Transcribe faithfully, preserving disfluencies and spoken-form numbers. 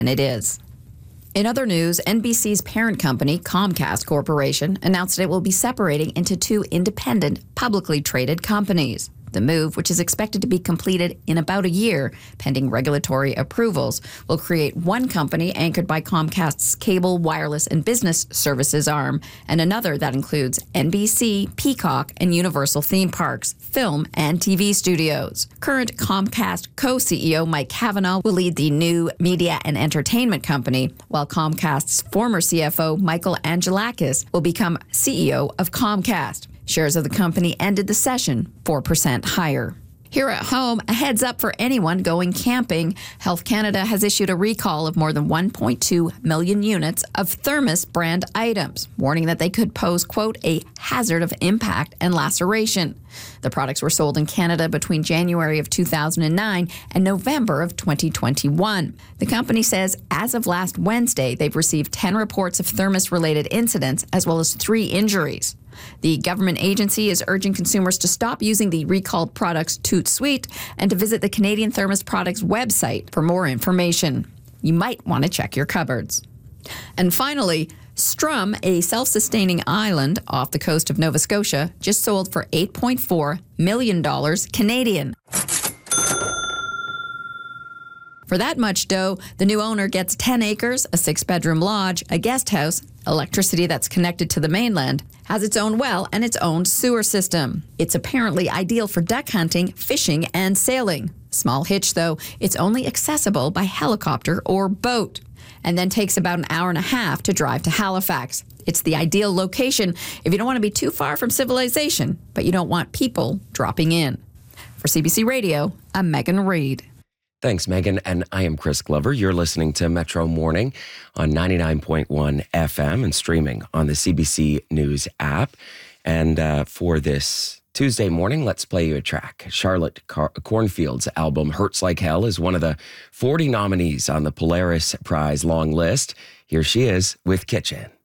And it is. In other news, N B C's parent company, Comcast Corporation, announced it will be separating into two independent, publicly traded companies. The move, which is expected to be completed in about a year, pending regulatory approvals, will create one company anchored by Comcast's cable, wireless, and business services arm, and another that includes N B C, Peacock, and Universal theme parks, film, and T V studios. Current Comcast co-C E O Mike Cavanaugh will lead the new media and entertainment company, while Comcast's former C F O Michael Angelakis will become C E O of Comcast. Shares of the company ended the session four percent higher. Here at home, a heads up for anyone going camping. Health Canada has issued a recall of more than one point two million units of Thermos brand items, warning that they could pose, quote, a hazard of impact and laceration. The products were sold in Canada between January of two thousand nine and November of twenty twenty-one. The company says as of last Wednesday, they've received ten reports of Thermos-related incidents as well as three injuries. The government agency is urging consumers to stop using the recalled products Toot Sweet and to visit the Canadian Thermos Products website for more information. You might want to check your cupboards. And finally, Strum, a self-sustaining island off the coast of Nova Scotia, just sold for eight point four million dollars Canadian. For that much dough, the new owner gets ten acres, a six-bedroom lodge, a guest house, electricity that's connected to the mainland, has its own well, and its own sewer system. It's apparently ideal for duck hunting, fishing, and sailing. Small hitch, though, it's only accessible by helicopter or boat, and then takes about an hour and a half to drive to Halifax. It's the ideal location if you don't want to be too far from civilization, but you don't want people dropping in. For C B C Radio, I'm Megan Reid. Thanks, Megan. And I am Chris Glover. You're listening to Metro Morning on ninety-nine point one F M and streaming on the C B C News app. And uh, for this Tuesday morning, let's play you a track. Charlotte Car- Cornfield's album Hurts Like Hell is one of the forty nominees on the Polaris Prize long list. Here she is with Kitchen.